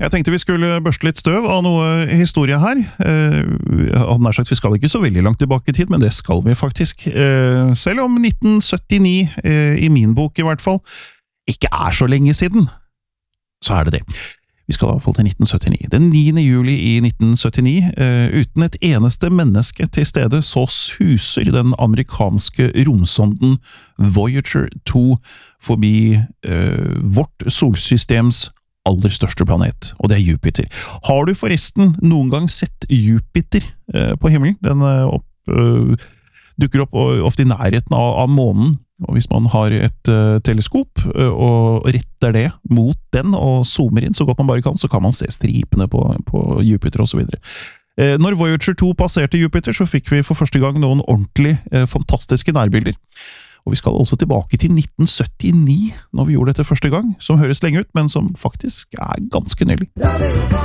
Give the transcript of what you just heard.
Jeg tenkte vi skulle børste litt støv av noe historie her. Nær sagt, vi skal ikke så veldig langt tilbake i tid, men det skal vi faktisk. Selv om 1979, i min bok i hvert fall, ikke er så lenge siden, så er det det. Vi skal i hvert fall til 1979. Den 9. juli i 1979, uten et eneste menneske til stede, så suser den amerikanske romsonden Voyager 2 forbi vårt solsystems aller største planet, og det er Jupiter. Har du forresten noen gang sett Jupiter på himmelen? Den dukker opp ofte i nærheten av månen, og hvis man har et teleskop og retter det mot den og zoomer inn så godt man bare kan, så kan man se stripene på Jupiter og så videre. Når Voyager 2 passerte Jupiter, så fikk vi for første gang noen ordentlig fantastiske nærbilder. Og vi skal også tilbake til 1979, når vi gjorde dette første gang, som høres lenge ut, men som faktisk er ganske nylig.